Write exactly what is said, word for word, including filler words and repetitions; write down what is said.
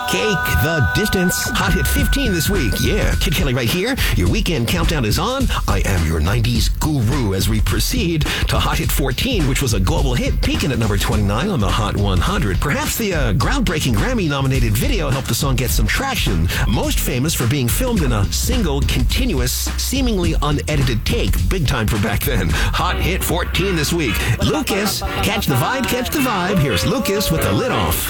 Cake the distance. Hot Hit fifteen this week. Yeah, Kid Kelly right here. Your weekend countdown is on. I am your nineties guru as we proceed to Hot Hit fourteen, which was a global hit, peaking at number twenty-nine on the Hot one hundred. Perhaps the uh, groundbreaking Grammy-nominated video helped the song get some traction. Most famous for being filmed in a single, continuous, seemingly unedited take. Big time for back then. Hot Hit fourteen this week. Lucas, catch the vibe, catch the vibe. Here's Lucas with the lid off.